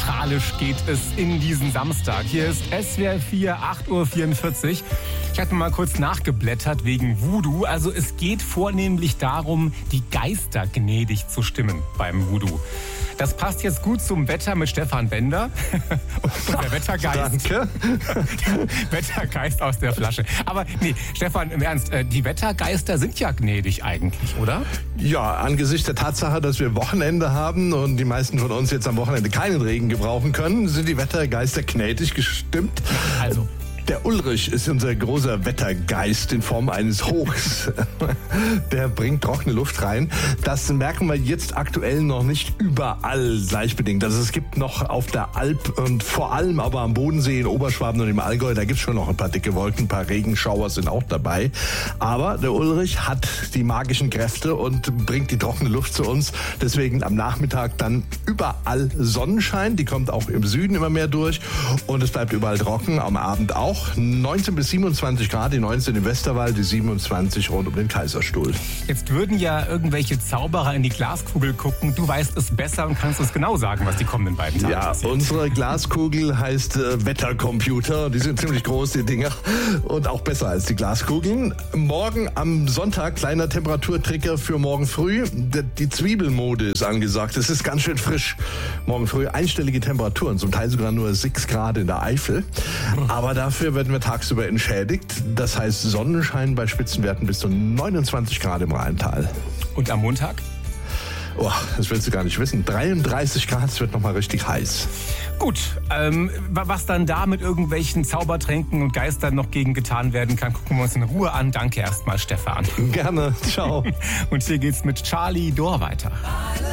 theatralisch geht es in diesen Samstag. Hier ist SWR 4, 8.44 Uhr. Ich hatte mal kurz nachgeblättert wegen Voodoo. Also es geht vornehmlich darum, die Geister gnädig zu stimmen beim Voodoo. Das passt jetzt gut zum Wetter mit Stefan Bender. Und der Wettergeist. Danke. Wettergeist aus der Flasche. Aber nee, Stefan, im Ernst, die Wettergeister sind ja gnädig eigentlich, oder? Ja, angesichts der Tatsache, dass wir Wochenende haben und die meisten von uns jetzt am Wochenende keinen Regen gebrauchen können, sind die Wettergeister gnädig gestimmt. Also. Der Ulrich ist unser großer Wettergeist in Form eines Hochs. Der bringt trockene Luft rein. Das merken wir jetzt aktuell noch nicht überall gleichbedingt. Also es gibt noch auf der Alp und vor allem aber am Bodensee in Oberschwaben und im Allgäu, da gibt es schon noch ein paar dicke Wolken, ein paar Regenschauer sind auch dabei. Aber der Ulrich hat die magischen Kräfte und bringt die trockene Luft zu uns. Deswegen am Nachmittag dann überall Sonnenschein. Die kommt auch im Süden immer mehr durch und es bleibt überall trocken, am Abend auch. 19 bis 27 Grad, die 19 im Westerwald, die 27 rund um den Kaiserstuhl. Jetzt würden ja irgendwelche Zauberer in die Glaskugel gucken. Du weißt es besser und kannst uns genau sagen, was die kommenden beiden Tage passiert. Unsere Glaskugel heißt Wettercomputer. Die sind ziemlich groß, die Dinger. Und auch besser als die Glaskugeln. Morgen am Sonntag, kleiner Temperaturtricker für morgen früh. Die Zwiebelmode ist angesagt. Es ist ganz schön frisch. Morgen früh einstellige Temperaturen, zum Teil sogar nur 6 Grad in der Eifel. Aber dafür werden wir tagsüber entschädigt. Das heißt Sonnenschein bei Spitzenwerten bis zu 29 Grad im Rheintal. Und am Montag? Oh, das willst du gar nicht wissen. 33 Grad, es wird nochmal richtig heiß. Gut, was dann da mit irgendwelchen Zaubertränken und Geistern noch gegen getan werden kann, gucken wir uns in Ruhe an. Danke erstmal, Stefan. Gerne, ciao. Und hier geht's mit Charlie Dor weiter.